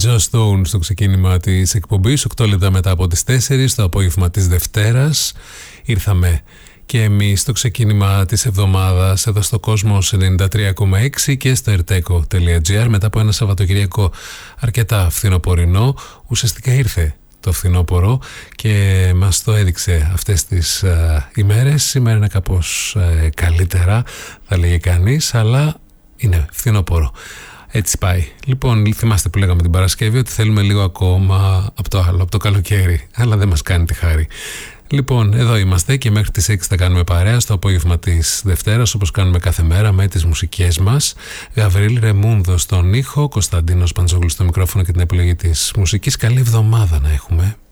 Joe Stone στο ξεκίνημα της εκπομπής, 8 λεπτά μετά από τις 4 το απόγευμα της Δευτέρας. Ήρθαμε και εμείς στο ξεκίνημα της εβδομάδας εδώ στο Κόσμος 93,6 και στο erteco.gr μετά από ένα Σαββατοκυριακό αρκετά φθινοπορεινό. Ουσιαστικά ήρθε το φθινόπωρο και μας το έδειξε αυτές τις ημέρες. Σήμερα είναι κάπως καλύτερα θα λέγει κανείς, αλλά είναι φθινόπωρο. Έτσι πάει. Λοιπόν, θυμάστε που λέγαμε την Παρασκευή ότι θέλουμε λίγο ακόμα από το άλλο, από το καλοκαίρι, αλλά δεν μας κάνει τη χάρη. Λοιπόν, εδώ είμαστε και μέχρι τις 6 θα κάνουμε παρέα στο απόγευμα της Δευτέρας, όπως κάνουμε κάθε μέρα με τις μουσικές μας. Γαβρίλ Ρεμούνδο στον ήχο, Κωνσταντίνος Παντζόγλου στο μικρόφωνο και την επιλογή της μουσικής. Καλή εβδομάδα να έχουμε.